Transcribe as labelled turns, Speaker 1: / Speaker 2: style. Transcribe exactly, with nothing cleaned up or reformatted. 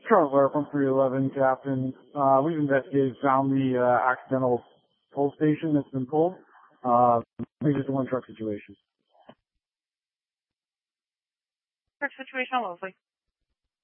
Speaker 1: Charles Lair from three eleven, Captain. Uh, we've investigated, found the uh, accidental pull station that's been pulled. Uh, maybe just a one truck situation.
Speaker 2: Truck situation on Wellesley.